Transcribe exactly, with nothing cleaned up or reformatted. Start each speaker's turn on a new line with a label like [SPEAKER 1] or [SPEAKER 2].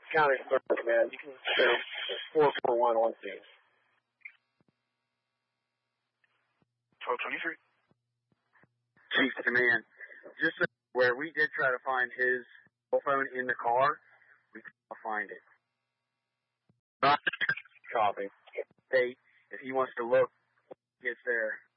[SPEAKER 1] County third, man. You can do four four one on scene.
[SPEAKER 2] twelve twenty-three.
[SPEAKER 3] Chief to command. Just where we did try to find his cell phone in the car, we couldn't find it.
[SPEAKER 1] Copy.
[SPEAKER 3] Hey, if he wants to look, gets there,